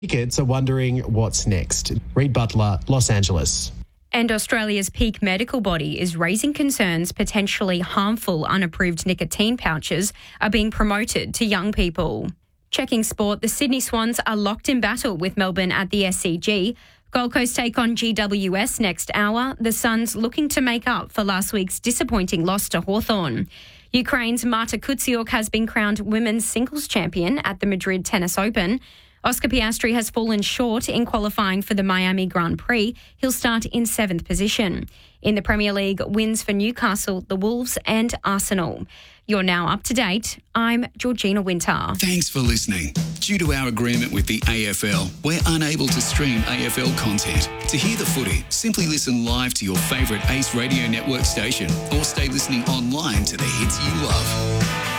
Kids are wondering what's next. Reed Butler, Los Angeles. And Australia's peak medical body is raising concerns potentially harmful unapproved nicotine pouches are being promoted to young people. Checking sport, the Sydney Swans are locked in battle with Melbourne at the SCG. Gold Coast take on GWS next hour. The Suns looking to make up for last week's disappointing loss to Hawthorn. Ukraine's Marta Kutsiuk has been crowned women's singles champion at the Madrid Tennis Open. Oscar Piastri has fallen short in qualifying for the Miami Grand Prix. He'll start in 7th position. In the Premier League, wins for Newcastle, the Wolves and Arsenal. You're now up to date. I'm Georgina Winter. Thanks for listening. Due to our agreement with the AFL, we're unable to stream AFL content. To hear the footy, simply listen live to your favourite Ace Radio Network station or stay listening online to the hits you love.